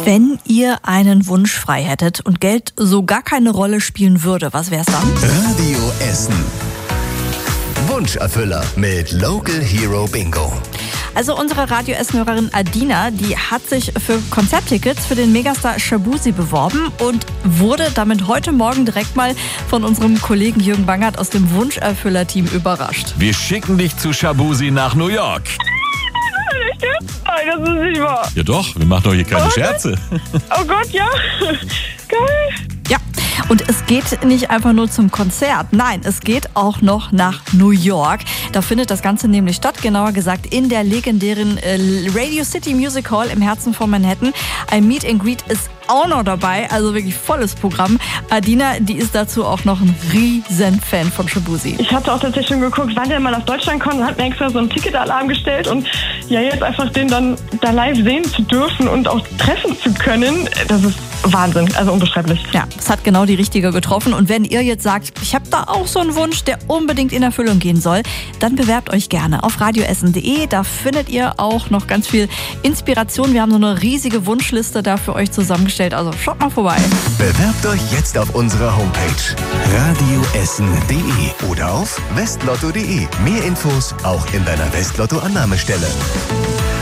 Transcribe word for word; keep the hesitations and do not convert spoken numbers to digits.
Wenn ihr einen Wunsch frei hättet und Geld so gar keine Rolle spielen würde, was wär's dann? Radio Essen. Wunscherfüller mit Local Hero Bingo. Also unsere Radio Essen-Hörerin Adina, die hat sich für Konzerttickets für den Megastar Shaboozey beworben und wurde damit heute Morgen direkt mal von unserem Kollegen Jürgen Bangert aus dem Wunscherfüller-Team überrascht. Wir schicken dich zu Shaboozey nach New York. Nein, das ist nicht wahr. Ja doch, wir machen doch hier keine Oh, Scherze. Oh Gott, ja. Geil. Ja, und es geht nicht einfach nur zum Konzert. Nein, es geht auch noch nach New York. Da findet das Ganze nämlich statt, genauer gesagt in der legendären äh, Radio City Music Hall im Herzen von Manhattan. Ein Meet and Greet ist auch noch dabei, also wirklich volles Programm. Adina, die ist dazu auch noch ein riesen Fan von Shaboozey. Ich hatte auch tatsächlich schon geguckt, wann der mal nach Deutschland kommt und hat mir extra so einen Ticketalarm gestellt. Und ja, jetzt einfach den dann da live sehen zu dürfen und auch treffen zu können, das ist Wahnsinn, also unbeschreiblich. Ja, es hat genau die Richtige getroffen. Und wenn ihr jetzt sagt, ich habe da auch so einen Wunsch, der unbedingt in Erfüllung gehen soll, dann bewerbt euch gerne auf radioessen punkt de. Da findet ihr auch noch ganz viel Inspiration. Wir haben so eine riesige Wunschliste da für euch zusammengestellt. Also schaut mal vorbei. Bewerbt euch jetzt auf unserer Homepage radioessen punkt de oder auf westlotto punkt de. Mehr Infos auch in deiner Westlotto-Annahmestelle.